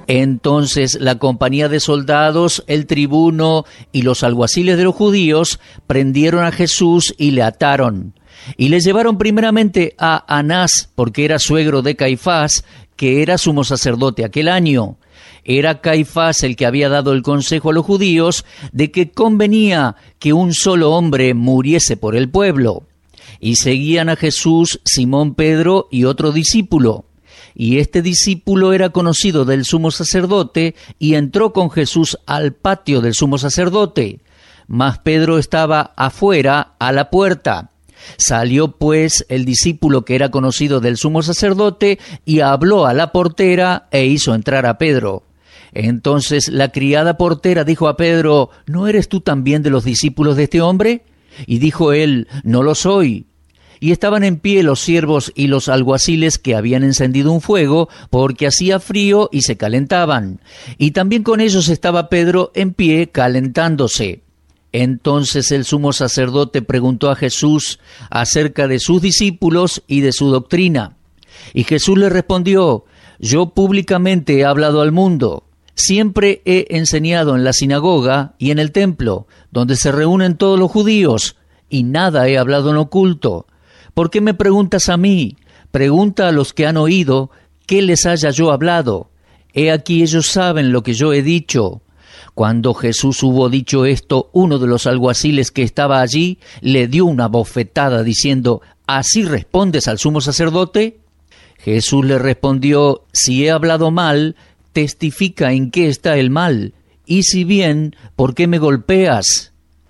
Entonces la compañía de soldados, el tribuno y los alguaciles de los judíos prendieron a Jesús y le ataron. Y le llevaron primeramente a Anás, porque era suegro de Caifás, que era sumo sacerdote aquel año. Era Caifás el que había dado el consejo a los judíos de que convenía que un solo hombre muriese por el pueblo. Y seguían a Jesús Simón Pedro y otro discípulo. Y este discípulo era conocido del sumo sacerdote y entró con Jesús al patio del sumo sacerdote. Mas Pedro estaba afuera a la puerta. Salió pues el discípulo que era conocido del sumo sacerdote y habló a la portera e hizo entrar a Pedro. Entonces la criada portera dijo a Pedro: ¿No eres tú también de los discípulos de este hombre? Y dijo él: No lo soy. Y estaban en pie los siervos y los alguaciles que habían encendido un fuego, porque hacía frío y se calentaban. Y también con ellos estaba Pedro en pie calentándose. Entonces el sumo sacerdote preguntó a Jesús acerca de sus discípulos y de su doctrina. Y Jesús le respondió: Yo públicamente he hablado al mundo. Siempre he enseñado en la sinagoga y en el templo, donde se reúnen todos los judíos, y nada he hablado en oculto. ¿Por qué me preguntas a mí? Pregunta a los que han oído qué les haya yo hablado. He aquí ellos saben lo que yo he dicho. Cuando Jesús hubo dicho esto, uno de los alguaciles que estaba allí le dio una bofetada diciendo: ¿Así respondes al sumo sacerdote? Jesús le respondió: Si he hablado mal, testifica en qué está el mal, y si bien, ¿por qué me golpeas?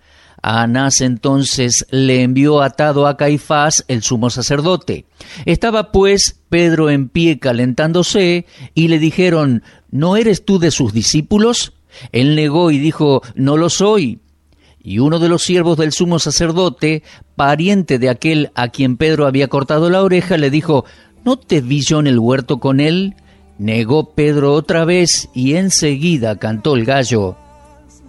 A Anás entonces le envió atado a Caifás, el sumo sacerdote. Estaba pues Pedro en pie calentándose, y le dijeron: ¿No eres tú de sus discípulos? Él negó y dijo: No lo soy. Y uno de los siervos del sumo sacerdote, pariente de aquel a quien Pedro había cortado la oreja, le dijo: ¿No te vi yo en el huerto con él? Negó Pedro otra vez, y enseguida cantó el gallo.